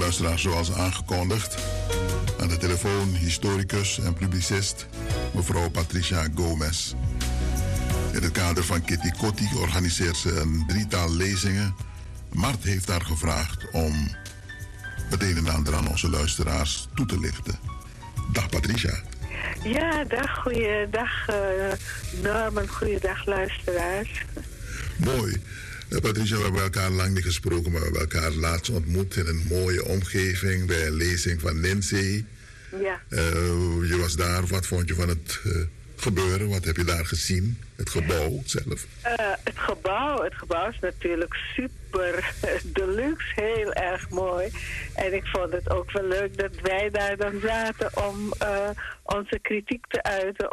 Luisteraars, zoals aangekondigd. Aan de telefoon historicus en publicist mevrouw Patricia Gomez. In het kader van Kitty Kotti organiseert ze een 3-tal lezingen. Mart heeft haar gevraagd om het een en ander aan onze luisteraars toe te lichten. Dag Patricia. Ja, dag, goeiedag Norman, goeiedag luisteraars. Mooi. Patricia, we hebben elkaar lang niet gesproken, maar we hebben elkaar laatst ontmoet in een mooie omgeving bij een lezing van Lindsay. Ja. Je was daar, wat vond je van het gebeuren? Wat heb je daar gezien? Het gebouw zelf? Het gebouw is natuurlijk super deluxe, heel erg mooi. En ik vond het ook wel leuk dat wij daar dan zaten om onze kritiek te uiten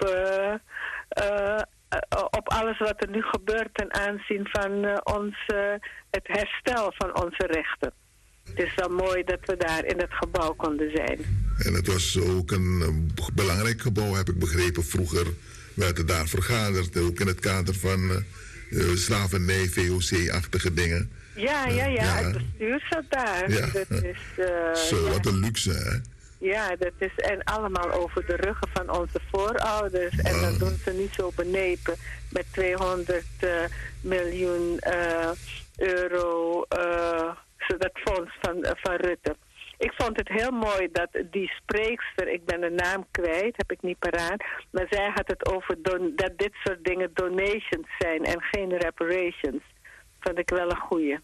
op alles wat er nu gebeurt ten aanzien van het herstel van onze rechten. Het is wel mooi dat we daar in het gebouw konden zijn. En het was ook een belangrijk gebouw, heb ik begrepen. Vroeger werd er daar vergaderd, ook in het kader van slavernij, VOC-achtige dingen. Ja, het bestuur zat daar. Ja. Dat is, Zo, wat een luxe, hè? Ja, dat is en allemaal over de ruggen van onze voorouders. En dat doen ze niet zo benepen met 200 miljoen euro, dat fonds van Rutte. Ik vond het heel mooi dat die spreekster, ik ben de naam kwijt, heb ik niet paraat, maar zij had het over dat dit soort dingen donations zijn en geen reparations. Vond ik wel een goeie.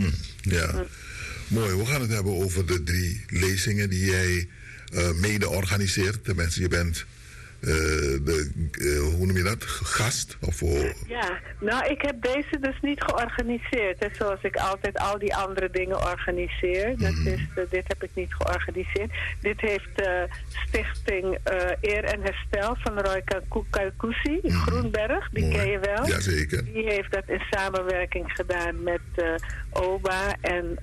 Mooi, we gaan het hebben over de 3 lezingen die jij mede organiseert. Tenminste, je bent hoe noem je dat? Gast? Ja, nou ik heb deze dus niet georganiseerd. Hè, zoals ik altijd al die andere dingen organiseer. Dit heb ik niet georganiseerd. Dit heeft Stichting Eer en Herstel van Roy Kakusi in Groenberg. Die ken je wel. Jazeker. Die heeft dat in samenwerking gedaan met OBA en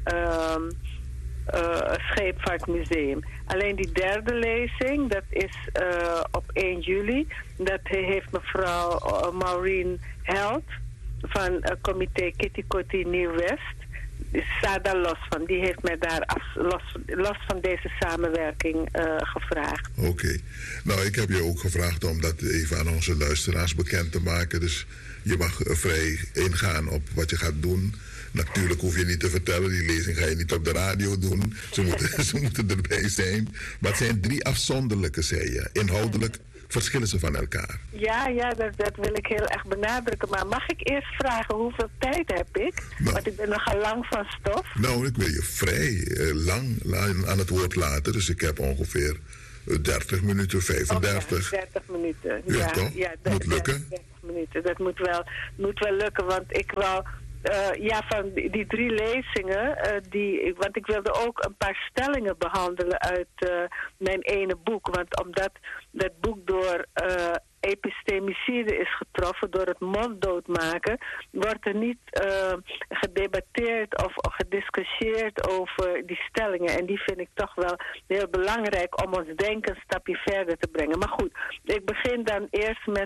Scheepvaartmuseum. Alleen die 3e lezing, dat is op 1 juli. Dat heeft mevrouw Maureen Held van comité Kitty Kotti Nieuw-West. Staat daar los van. Die heeft mij daar los van deze samenwerking gevraagd. Oké. Nou, ik heb je ook gevraagd om dat even aan onze luisteraars bekend te maken. Dus je mag vrij ingaan op wat je gaat doen. Natuurlijk hoef je niet te vertellen, die lezing ga je niet op de radio doen. Ze moeten erbij zijn. Maar het zijn 3 afzonderlijke, zei je. Inhoudelijk verschillen ze van elkaar. Ja, dat wil ik heel erg benadrukken. Maar mag ik eerst vragen, hoeveel tijd heb ik? Nou, want ik ben nogal lang van stof. Nou, ik wil je vrij lang aan het woord laten. Dus ik heb ongeveer 30 minuten, 35. 30 minuten. Ja, toch? Ja, moet lukken. 30 minuten. Dat moet wel lukken, want ik wou... van die 3 lezingen, want ik wilde ook een paar stellingen behandelen uit mijn ene boek. Want omdat dat boek door epistemicide is getroffen, door het monddoodmaken, wordt er niet gedebatteerd of gediscussieerd over die stellingen. En die vind ik toch wel heel belangrijk om ons denken een stapje verder te brengen. Maar goed, ik begin dan eerst met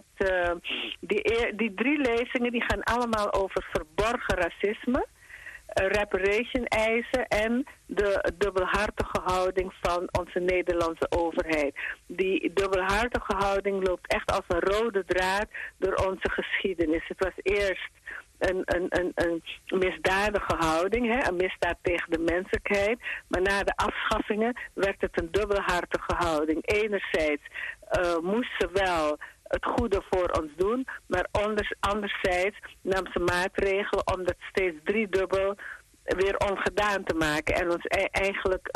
die 3 lezingen, die gaan allemaal over verborgen racisme, reparation eisen en de dubbelhartige houding van onze Nederlandse overheid. Die dubbelhartige houding loopt echt als een rode draad door onze geschiedenis. Het was eerst een misdadige houding, hè, een misdaad tegen de menselijkheid. Maar na de afschaffingen werd het een dubbelhartige houding. Enerzijds moest ze wel het goede voor ons doen, maar anderzijds nam ze maatregelen om dat steeds 3-dubbel weer ongedaan te maken en ons eigenlijk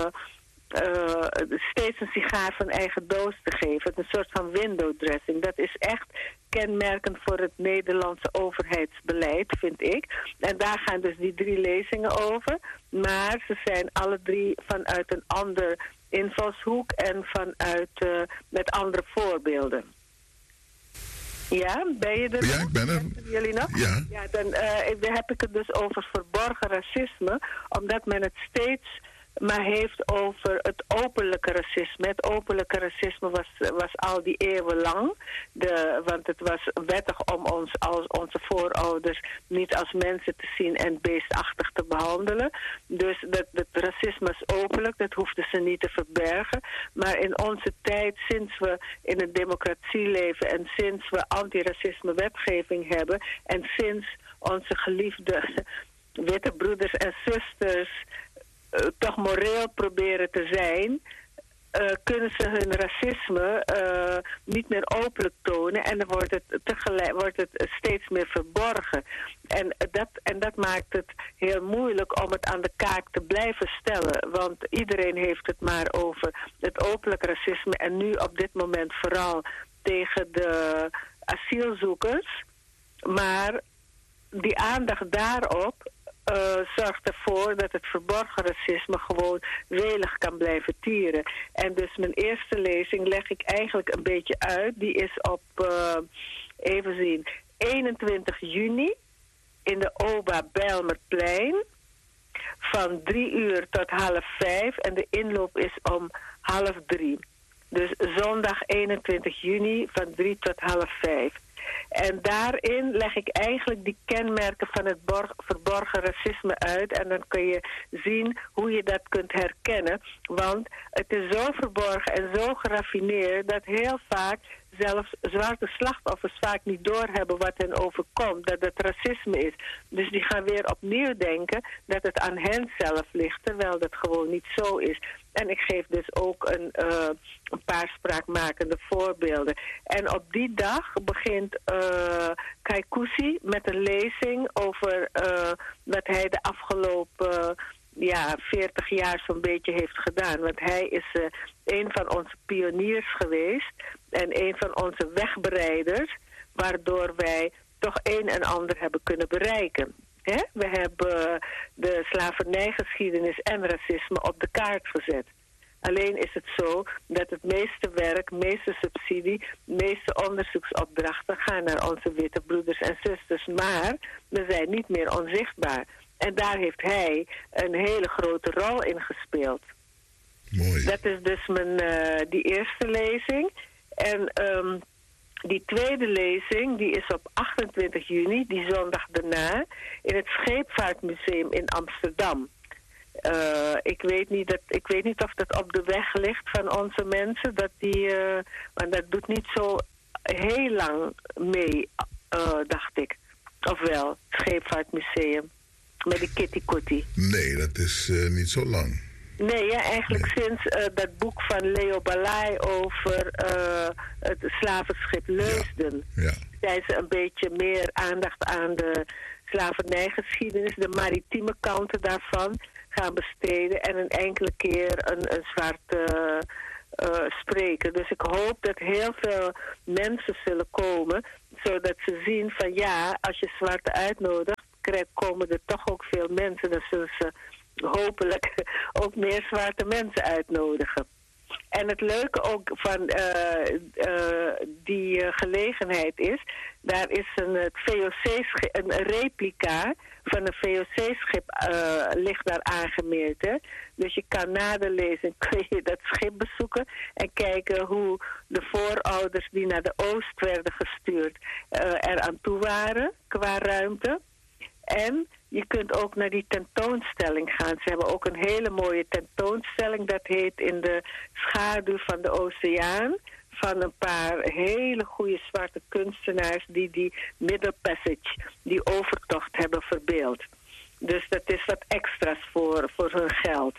steeds een sigaar van eigen doos te geven. Een soort van window dressing. Dat is echt kenmerkend voor het Nederlandse overheidsbeleid, vind ik. En daar gaan dus die 3 lezingen over. Maar ze zijn alle 3 vanuit een ander invalshoek en vanuit met andere voorbeelden. Ja, ben je er? Ja, ik ben er. Jullie nog? Ja. Ja, dan heb ik het dus over verborgen racisme, omdat men het steeds maar heeft over het openlijke racisme. Het openlijke racisme was al die eeuwen lang. Want het was wettig om ons als onze voorouders niet als mensen te zien en beestachtig te behandelen. Dus dat racisme is openlijk, dat hoefden ze niet te verbergen. Maar in onze tijd, sinds we in een democratie leven en sinds we antiracisme wetgeving hebben en sinds onze geliefde witte broeders en zusters toch moreel proberen te zijn, kunnen ze hun racisme niet meer openlijk tonen en dan wordt het steeds meer verborgen. En dat maakt het heel moeilijk om het aan de kaak te blijven stellen. Want iedereen heeft het maar over het openlijk racisme en nu op dit moment vooral tegen de asielzoekers. Maar die aandacht daarop zorgt ervoor dat het verborgen racisme gewoon welig kan blijven tieren. En dus mijn eerste lezing leg ik eigenlijk een beetje uit. Die is op, even zien, 21 juni in de OBA Bijlmerplein van 3:00 tot 2:30 en de inloop is om 2:30. Dus zondag 21 juni van 3 tot 2:30. En daarin leg ik eigenlijk die kenmerken van het verborgen racisme uit. En dan kun je zien hoe je dat kunt herkennen. Want het is zo verborgen en zo geraffineerd dat heel vaak zelfs zwarte slachtoffers vaak niet doorhebben wat hen overkomt. Dat het racisme is. Dus die gaan weer opnieuw denken dat het aan hen zelf ligt. Terwijl dat gewoon niet zo is. En ik geef dus ook een paar spraakmakende voorbeelden. En op die dag begint Kaikousi met een lezing over wat hij de afgelopen 40 jaar zo'n beetje heeft gedaan. Want hij is een van onze pioniers geweest en een van onze wegbereiders, waardoor wij toch een en ander hebben kunnen bereiken. We hebben de slavernijgeschiedenis en racisme op de kaart gezet. Alleen is het zo dat het meeste werk, meeste subsidie, meeste onderzoeksopdrachten gaan naar onze witte broeders en zusters. Maar we zijn niet meer onzichtbaar. En daar heeft hij een hele grote rol in gespeeld. Mooi. Dat is dus die eerste lezing. En die tweede lezing, die is op 28 juni, die zondag daarna, in het Scheepvaartmuseum in Amsterdam. Ik weet niet of dat op de weg ligt van onze mensen, want dat doet niet zo heel lang mee, dacht ik. Ofwel, het Scheepvaartmuseum, met de Kitty Kotti. Nee, dat is niet zo lang. Nee, eigenlijk sinds dat boek van Leo Balai over het slavenschip Leusden. Ja. Zijn ze een beetje meer aandacht aan de slavernijgeschiedenis, de maritieme kanten daarvan gaan besteden en een enkele keer een zwarte spreken. Dus ik hoop dat heel veel mensen zullen komen, zodat ze zien van als je zwarte uitnodigt, komen er toch ook veel mensen. Dan zullen ze hopelijk ook meer zwarte mensen uitnodigen. En het leuke ook van die gelegenheid is, daar is een replica van een VOC-schip ligt daar aangemeten. Dus je kan na de lezing kun je dat schip bezoeken en kijken hoe de voorouders die naar de oost werden gestuurd eraan toe waren qua ruimte. En je kunt ook naar die tentoonstelling gaan. Ze hebben ook een hele mooie tentoonstelling. Dat heet In de schaduw van de oceaan. Van een paar hele goede zwarte kunstenaars die Middle Passage, die overtocht hebben verbeeld. Dus dat is wat extra's voor hun geld.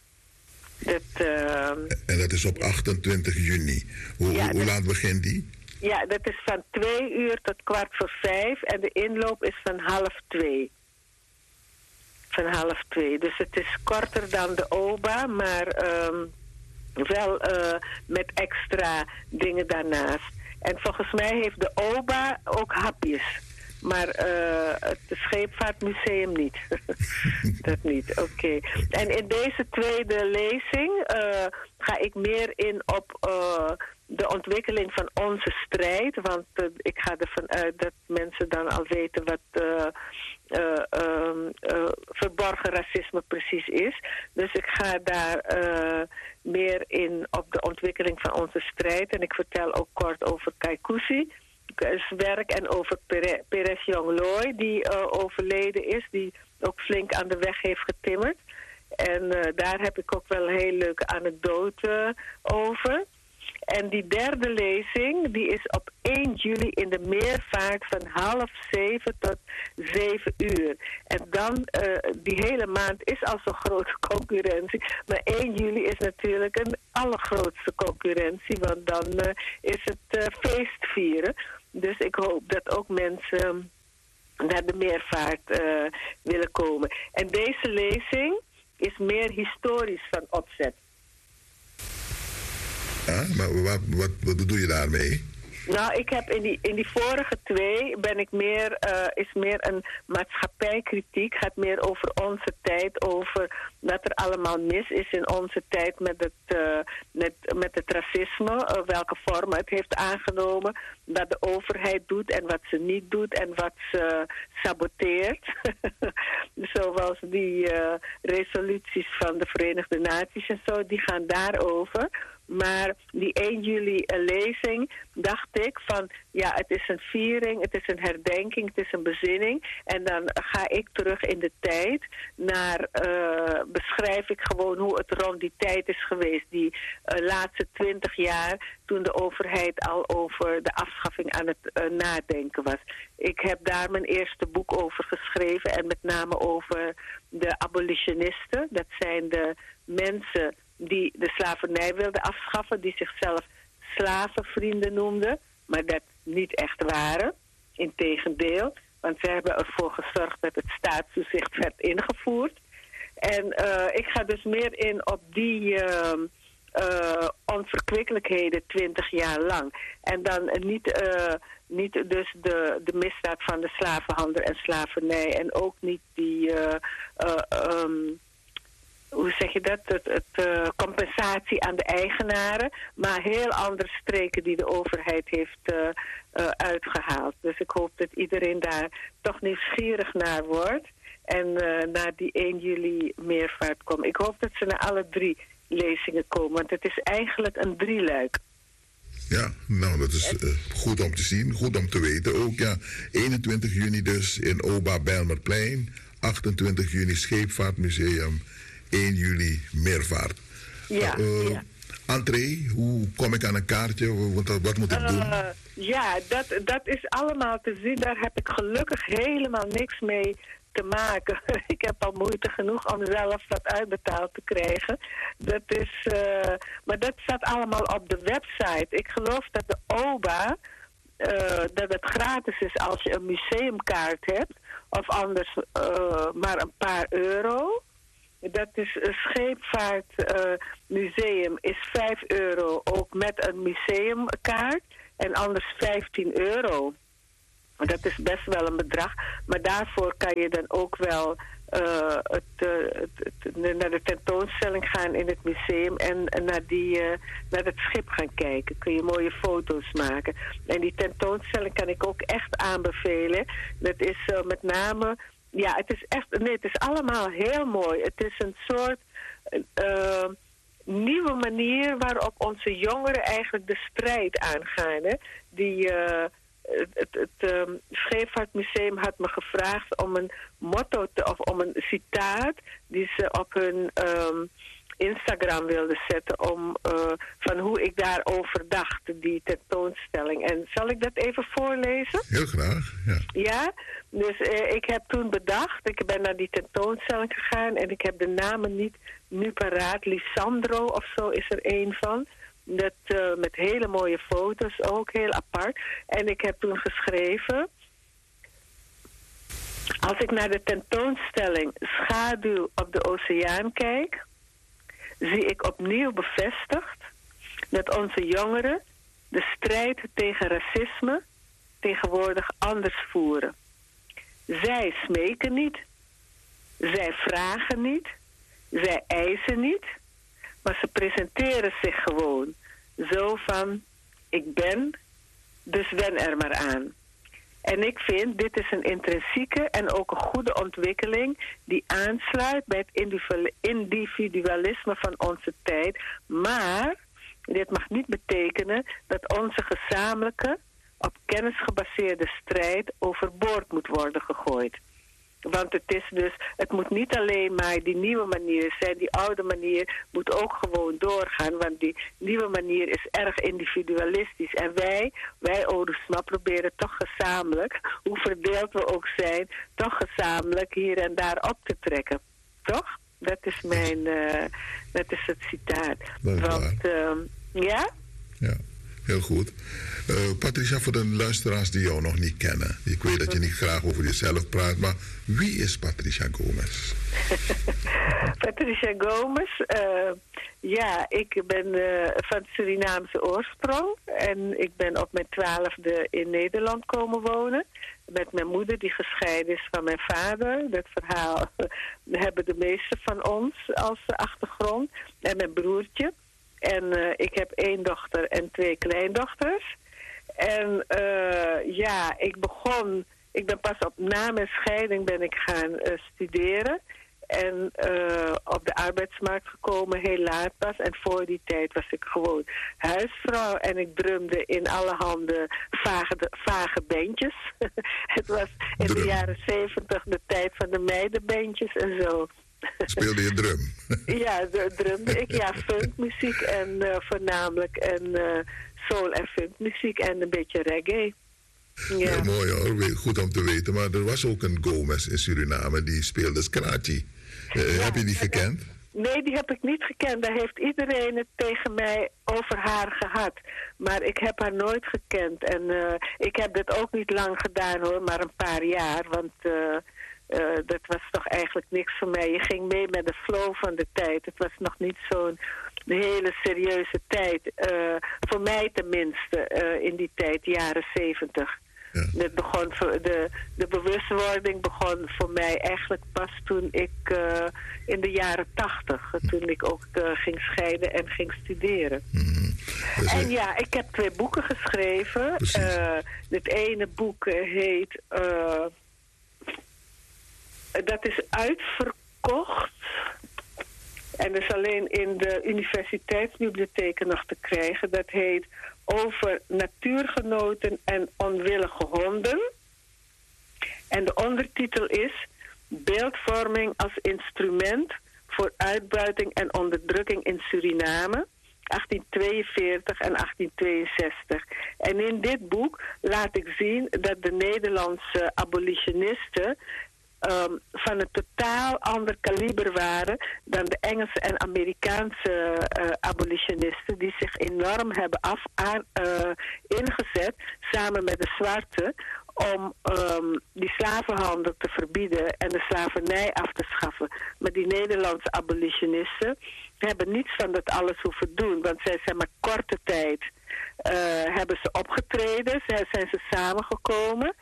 En dat is op 28 juni. Hoe laat begint die? Ja, dat is van 2:00 tot 4:45 en de inloop is van 1:30. Van 1:30. Dus het is korter dan de OBA, maar wel met extra dingen daarnaast. En volgens mij heeft de OBA ook hapjes. Maar het Scheepvaartmuseum niet. Dat niet, oké. En in deze tweede lezing ga ik meer in op de ontwikkeling van onze strijd. Want ik ga ervan uit dat mensen dan al weten wat verborgen racisme precies is. Dus ik ga daar meer in op de ontwikkeling van onze strijd. En ik vertel ook kort over Kaikousi. Werk en over Perez Jongloy, die overleden is, die ook flink aan de weg heeft getimmerd. En daar heb ik ook wel een heel leuke anekdote over. En die derde lezing, die is op 1 juli in de Meervaart van 6:30 tot 7:00. En dan, die hele maand is al zo'n grote concurrentie. Maar 1 juli is natuurlijk een allergrootste concurrentie, want dan is het feestvieren. Dus ik hoop dat ook mensen naar de Meervaart willen komen. En deze lezing is meer historisch van opzet. Ja, maar wat bedoel je daarmee? Nou, ik heb in die vorige twee ben ik meer, is meer een maatschappijkritiek. Gaat meer over onze tijd, over wat er allemaal mis is in onze tijd met het racisme. Welke vorm het heeft aangenomen, wat de overheid doet en wat ze niet doet en wat ze saboteert. Zoals die resoluties van de Verenigde Naties en zo, die gaan daarover. Maar die 1 juli lezing dacht ik van, ja, het is een viering, het is een herdenking, het is een bezinning. En dan ga ik terug in de tijd beschrijf ik gewoon hoe het rond die tijd is geweest. Die laatste 20 jaar, toen de overheid al over de afschaffing aan het nadenken was. Ik heb daar mijn eerste boek over geschreven en met name over de abolitionisten. Dat zijn de mensen die de slavernij wilden afschaffen, die zichzelf slavenvrienden noemden, maar dat niet echt waren. Integendeel, want ze hebben ervoor gezorgd dat het staatstoezicht werd ingevoerd. En ik ga dus meer in op die onverkwikkelijkheden 20 jaar lang. En dan niet dus de misdaad van de slavenhandel en slavernij en ook niet die hoe zeg je dat? Het compensatie aan de eigenaren, maar heel andere streken die de overheid heeft uitgehaald. Dus ik hoop dat iedereen daar toch nieuwsgierig naar wordt en naar die 1 juli Meervaart komt. Ik hoop dat ze naar alle 3 lezingen komen, want het is eigenlijk een 3-luik. Ja, nou dat is goed om te zien, goed om te weten ook. Ja, 21 juni dus in Oba Bijlmerplein, 28 juni Scheepvaartmuseum, 1 juli Meervaart. Ja, ja. Entree, hoe kom ik aan een kaartje? Wat moet ik doen? Ja, dat is allemaal te zien. Daar heb ik gelukkig helemaal niks mee te maken. Ik heb al moeite genoeg om zelf dat uitbetaald te krijgen. Maar dat staat allemaal op de website. Ik geloof dat de OBA, dat het gratis is als je een museumkaart hebt. Of anders maar een paar euro. Dat is een scheepvaartmuseum is €5, ook met een museumkaart. En anders €15. Dat is best wel een bedrag. Maar daarvoor kan je dan ook wel naar de tentoonstelling gaan in het museum en naar het schip gaan kijken. Kun je mooie foto's maken. En die tentoonstelling kan ik ook echt aanbevelen. Dat is met name... Ja, het is echt... Nee, het is allemaal heel mooi. Het is een soort nieuwe manier waarop onze jongeren eigenlijk de strijd aangaan. Hè? Het Scheepvaartmuseum had me gevraagd om een motto of om een citaat die ze op hun Instagram wilden zetten van hoe ik daarover dacht, die tentoonstelling. En zal ik dat even voorlezen? Heel graag, ja. Ja? Dus ik heb toen bedacht, ik ben naar die tentoonstelling gegaan en ik heb de namen niet nu paraat. Lisandro of zo is er een van. Met hele mooie foto's ook, heel apart. En ik heb toen geschreven... Als ik naar de tentoonstelling Schaduw op de Oceaan kijk... zie ik opnieuw bevestigd dat onze jongeren de strijd tegen racisme tegenwoordig anders voeren. Zij smeken niet, zij vragen niet, zij eisen niet, maar ze presenteren zich gewoon zo van, ik ben, dus wen er maar aan. En ik vind, dit is een intrinsieke en ook een goede ontwikkeling die aansluit bij het individualisme van onze tijd. Maar dit mag niet betekenen dat onze gezamenlijke, op kennis gebaseerde strijd overboord moet worden gegooid. Want het moet niet alleen maar die nieuwe manier zijn. Die oude manier moet ook gewoon doorgaan. Want die nieuwe manier is erg individualistisch. En wij Odusma, proberen toch gezamenlijk, hoe verdeeld we ook zijn, toch gezamenlijk hier en daar op te trekken. Toch? Dat is dat is het citaat. Ja? Ja, heel goed. Patricia, voor de luisteraars die jou nog niet kennen. Ik weet dat je niet graag over jezelf praat, maar wie is Patricia Gomes? Patricia Gomes, ik ben van Surinaamse oorsprong. En ik ben op mijn 12e in Nederland komen wonen. Met mijn moeder die gescheiden is van mijn vader. Dat verhaal hebben de meesten van ons als achtergrond. En mijn broertje. En ik heb 1 dochter en 2 kleindochters. En ik ben pas na mijn scheiding ben ik gaan studeren. En op de arbeidsmarkt gekomen, heel laat pas. En voor die tijd was ik gewoon huisvrouw. En ik drumde in allerhande vage bandjes. Het was in de jaren 70 de tijd van de meidenbandjes en zo. Speelde je drum? Ja, drumde ik. Ja, funkmuziek en voornamelijk soul- en funkmuziek en een beetje reggae. Ja. Ja, mooi hoor, goed om te weten. Maar er was ook een Gomes in Suriname die speelde scratchy. Heb je die gekend? Nee, die heb ik niet gekend. Daar heeft iedereen het tegen mij over haar gehad. Maar ik heb haar nooit gekend. En ik heb dit ook niet lang gedaan hoor, maar een paar jaar. Want dat was toch eigenlijk niks voor mij. Je ging mee met de flow van de tijd. Het was nog niet zo'n hele serieuze tijd. Voor mij tenminste, in die tijd, jaren 70. Ja. Het begon de bewustwording begon voor mij eigenlijk pas toen ik in de jaren 80, toen ik ook ging scheiden en ging studeren. Mm-hmm. En ja, ik heb 2 boeken geschreven. Het ene boek heet dat is uitverkocht. En is alleen in de universiteitsbibliotheken nog te krijgen. Dat heet Over natuurgenoten en onwillige honden. En de ondertitel is Beeldvorming als instrument voor uitbuiting en onderdrukking in Suriname, 1842 en 1862. En in dit boek laat ik zien dat de Nederlandse abolitionisten van een totaal ander kaliber waren dan de Engelse en Amerikaanse abolitionisten, die zich enorm hebben ingezet samen met de zwarte om die slavenhandel te verbieden en de slavernij af te schaffen. Maar die Nederlandse abolitionisten hebben niets van dat alles hoeven doen, want zij zijn maar korte tijd hebben ze opgetreden, zijn ze samengekomen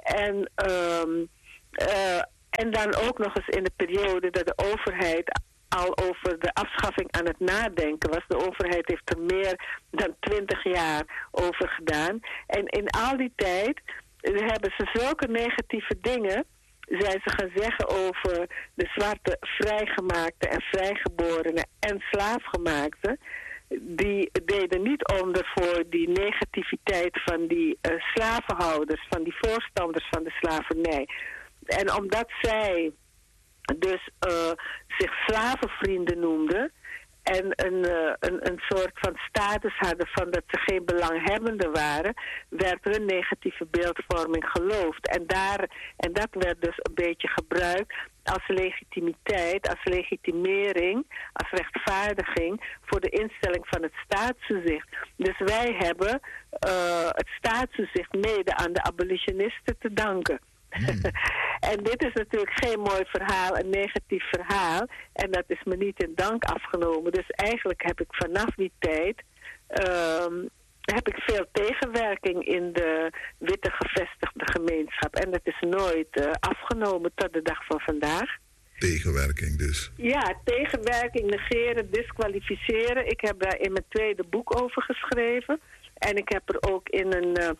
en dan ook nog eens in de periode dat de overheid al over de afschaffing aan het nadenken was. De overheid heeft er meer dan 20 jaar over gedaan. En in al die tijd hebben ze zulke negatieve dingen, zijn ze gaan zeggen over de zwarte vrijgemaakte en vrijgeborenen en slaafgemaakte. Die deden niet onder voor die negativiteit van die slavenhouders, van die voorstanders van de slavernij. En omdat zij dus zich slavenvrienden noemden en een soort van status hadden van dat ze geen belanghebbenden waren, werd hun negatieve beeldvorming geloofd. En dat werd dus een beetje gebruikt als legitimiteit, als legitimering, als rechtvaardiging voor de instelling van het staatstoezicht. Dus wij hebben het staatstoezicht mede aan de abolitionisten te danken. En dit is natuurlijk geen mooi verhaal, een negatief verhaal. En dat is me niet in dank afgenomen. Dus eigenlijk heb ik vanaf die tijd heb ik veel tegenwerking in de witte gevestigde gemeenschap. En dat is nooit afgenomen tot de dag van vandaag. Tegenwerking dus? Ja, tegenwerking, negeren, disqualificeren. Ik heb daar in mijn tweede boek over geschreven. En ik heb er ook in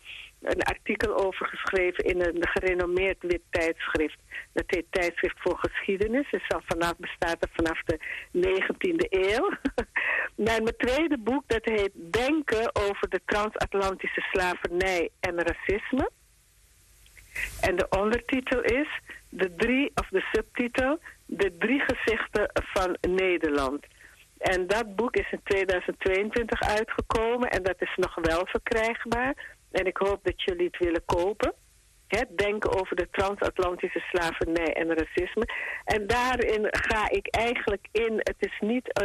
een artikel over geschreven in een gerenommeerd wit tijdschrift. Dat heet Tijdschrift voor Geschiedenis. Het bestaat er vanaf de 19e eeuw. Mijn tweede boek, dat heet Denken over de transatlantische slavernij en racisme. En de ondertitel is de subtitel De 3 gezichten van Nederland. En dat boek is in 2022 uitgekomen en dat is nog wel verkrijgbaar. En ik hoop dat jullie het willen kopen. Denken over de transatlantische slavernij en racisme. En daarin ga ik eigenlijk in. Het is niet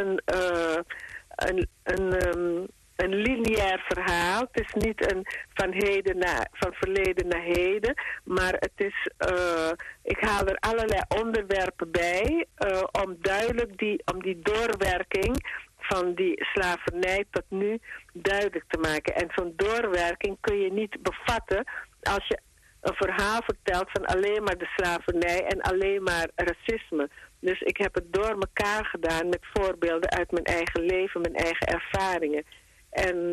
een lineair verhaal. Het is niet een van verleden naar heden. Maar het is, ik haal er allerlei onderwerpen bij om duidelijk die doorwerking van die slavernij tot nu duidelijk te maken. En zo'n doorwerking kun je niet bevatten als je een verhaal vertelt van alleen maar de slavernij en alleen maar racisme. Dus ik heb het door elkaar gedaan met voorbeelden uit mijn eigen leven, mijn eigen ervaringen. En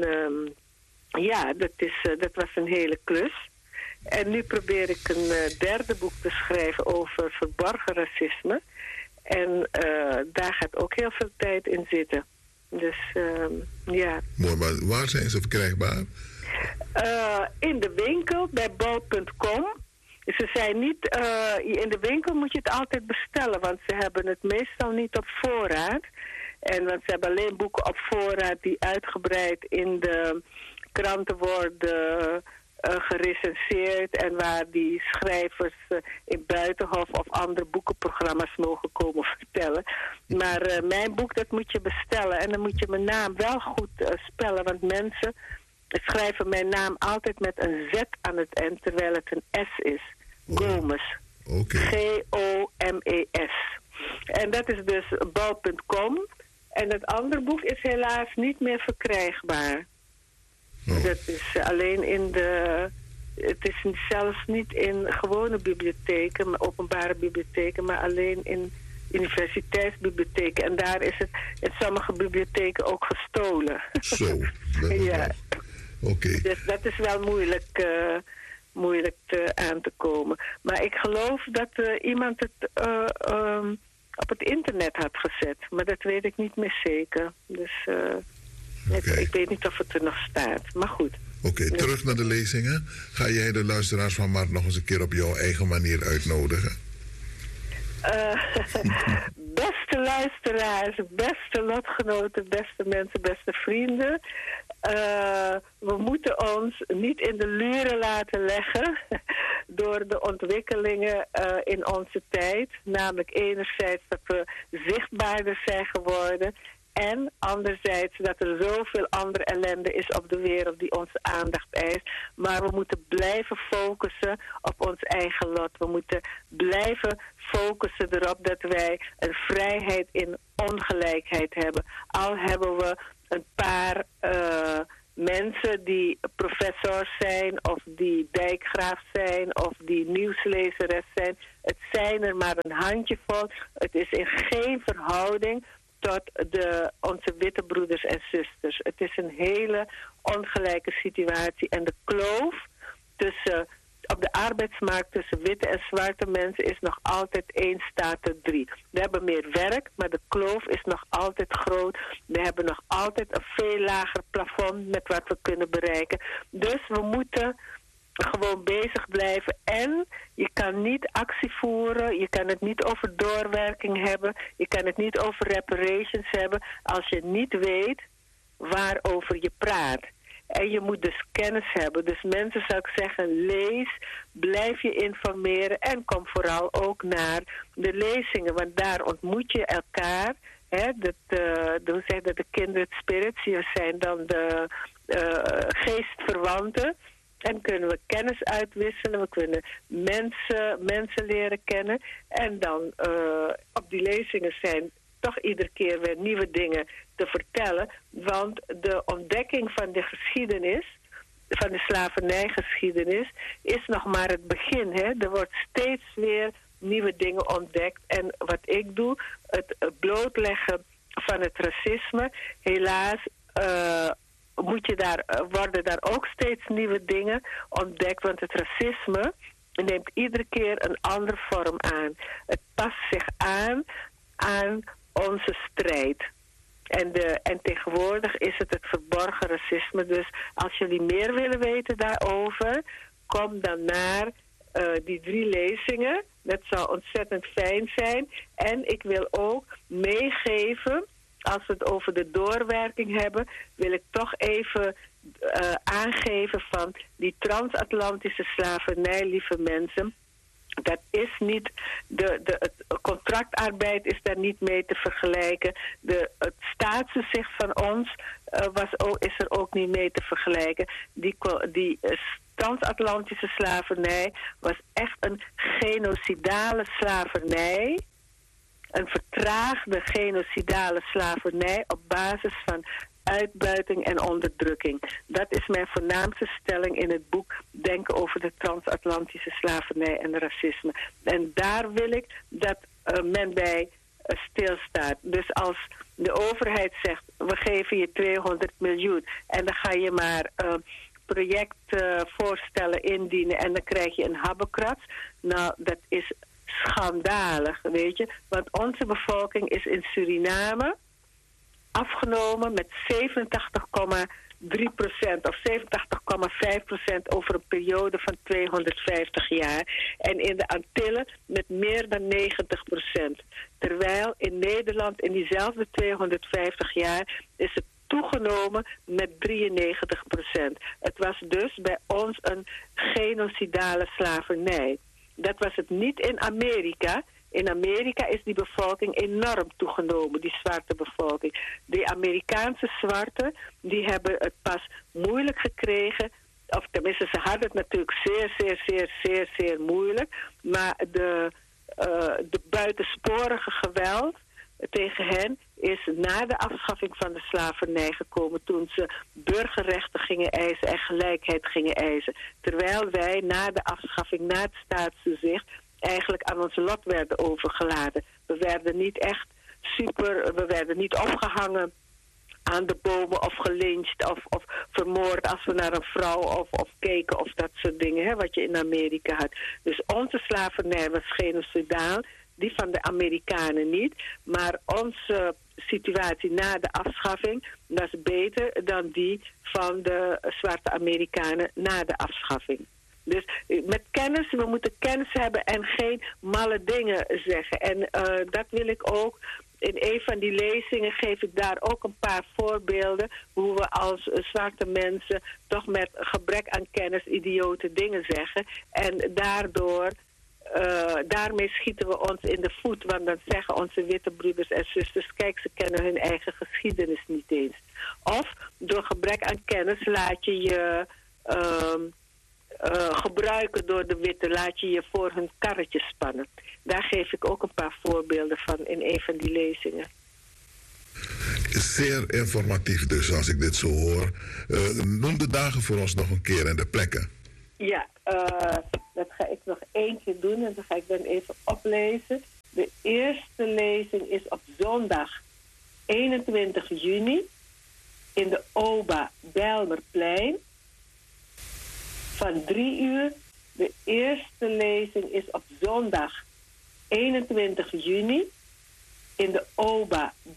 dat was een hele klus. En nu probeer ik een derde boek te schrijven over verborgen racisme. En daar gaat ook heel veel tijd in zitten. Dus ja. Mooi, maar waar zijn ze verkrijgbaar? In de winkel bij bol.com. Ze zijn niet, in de winkel moet je het altijd bestellen, want ze hebben het meestal niet op voorraad. Want ze hebben alleen boeken op voorraad die uitgebreid in de kranten worden gerecenseerd en waar die schrijvers in Buitenhof of andere boekenprogramma's mogen komen vertellen. Maar mijn boek, dat moet je bestellen en dan moet je mijn naam wel goed spellen, want mensen schrijven mijn naam altijd met een Z aan het eind, terwijl het een S is. Gomes. Okay. G-O-M-E-S. En dat is dus bol.com. En het andere boek is helaas niet meer verkrijgbaar. Oh. Dat is alleen in de... Het is zelfs niet in gewone bibliotheken, openbare bibliotheken, maar alleen in universiteitsbibliotheken. En daar is het in sommige bibliotheken ook gestolen. Zo. Ja. Oké. Dus dat is wel moeilijk aan te komen. Maar ik geloof dat iemand het op het internet had gezet. Maar dat weet ik niet meer zeker. Dus ik weet niet of het er nog staat. Maar goed. Oké, terug naar de lezingen. Ga jij de luisteraars van Mart nog eens een keer op jouw eigen manier uitnodigen? Beste luisteraars, beste lotgenoten, beste mensen, beste vrienden. We moeten ons niet in de luren laten leggen door de ontwikkelingen in onze tijd. Namelijk enerzijds dat we zichtbaarder zijn geworden. En anderzijds dat er zoveel andere ellende is op de wereld die onze aandacht eist. Maar we moeten blijven focussen op ons eigen lot. We moeten blijven focussen erop dat wij een vrijheid in ongelijkheid hebben. Al hebben we een paar mensen die professors zijn of die dijkgraaf zijn of die nieuwslezeres zijn. Het zijn er maar een handjevol. Het is in geen verhouding tot onze witte broeders en zusters. Het is een hele ongelijke situatie. En de kloof op de arbeidsmarkt tussen witte en zwarte mensen is nog altijd 1:3. We hebben meer werk, maar de kloof is nog altijd groot. We hebben nog altijd een veel lager plafond met wat we kunnen bereiken. Dus we moeten gewoon bezig blijven. En je kan niet actie voeren, je kan het niet over doorwerking hebben, je kan het niet over reparations hebben als je niet weet waarover je praat. En je moet dus kennis hebben. Dus mensen, zou ik zeggen, lees, blijf je informeren en kom vooral ook naar de lezingen. Want daar ontmoet je elkaar. Hoe zeg je, de kindred spirits, die zijn dan de geestverwanten. En kunnen we kennis uitwisselen, we kunnen mensen leren kennen. En dan op die lezingen zijn toch iedere keer weer nieuwe dingen te vertellen. Want de ontdekking van de geschiedenis, van de slavernijgeschiedenis, is nog maar het begin. Hè? Er wordt steeds weer nieuwe dingen ontdekt. En wat ik doe, het blootleggen van het racisme, helaas worden daar ook steeds nieuwe dingen ontdekt. Want het racisme neemt iedere keer een andere vorm aan. Het past zich aan onze strijd. En tegenwoordig is het verborgen racisme. Dus als jullie meer willen weten daarover, kom dan naar die 3 lezingen. Dat zou ontzettend fijn zijn. En ik wil ook meegeven, als we het over de doorwerking hebben, wil ik toch even aangeven van die transatlantische slavernij, lieve mensen. Dat is niet, het contractarbeid is daar niet mee te vergelijken. Het staatsgezicht van ons is er ook niet mee te vergelijken. Die transatlantische slavernij was echt een genocidale slavernij. Een vertraagde genocidale slavernij op basis van uitbuiting en onderdrukking. Dat is mijn voornaamste stelling in het boek Denken over de transatlantische slavernij en racisme. En daar wil ik dat men bij stilstaat. Dus als de overheid zegt, we geven je 200 miljoen en dan ga je maar projectvoorstellen indienen en dan krijg je een habbekrats. Nou, dat is schandalig, weet je. Want onze bevolking is in Suriname afgenomen met 87,3% of 87,5% over een periode van 250 jaar. En in de Antillen met meer dan 90%. Terwijl in Nederland in diezelfde 250 jaar is het toegenomen met 93%. Het was dus bij ons een genocidale slavernij. Dat was het niet in Amerika. In Amerika is die bevolking enorm toegenomen, die zwarte bevolking. Die Amerikaanse zwarten, die hebben het pas moeilijk gekregen. Of tenminste, ze hadden het natuurlijk zeer moeilijk. Maar de buitensporige geweld tegen hen is na de afschaffing van de slavernij gekomen, toen ze burgerrechten gingen eisen en gelijkheid gingen eisen. Terwijl wij na de afschaffing, na het staatsgezicht, eigenlijk aan ons lot werden overgelaten. We werden niet echt we werden niet opgehangen aan de bomen of gelyncht of vermoord als we naar een vrouw of keken of dat soort dingen, hè, wat je in Amerika had. Dus onze slavernij was genocidaal, die van de Amerikanen niet. Maar onze situatie na de afschaffing was beter dan die van de zwarte Amerikanen na de afschaffing. Dus met kennis, we moeten kennis hebben en geen malle dingen zeggen. En dat wil ik ook. In een van die lezingen geef ik daar ook een paar voorbeelden hoe we als zwarte mensen toch met gebrek aan kennis idiote dingen zeggen. En daarmee schieten we ons in de voet. Want dan zeggen onze witte broeders en zusters, kijk, ze kennen hun eigen geschiedenis niet eens. Of door gebrek aan kennis laat je je gebruiken door de witte, laat je je voor hun karretje spannen. Daar geef ik ook een paar voorbeelden van in een van die lezingen. Zeer informatief dus, als ik dit zo hoor. Noem de dagen voor ons nog een keer en de plekken. Ja, dat ga ik nog eentje doen en dan ga ik dan even oplezen. De eerste lezing is op zondag 21 juni in de Oba Bijlmerplein van 3 uur. De eerste lezing is op zondag 21 juni in de Oba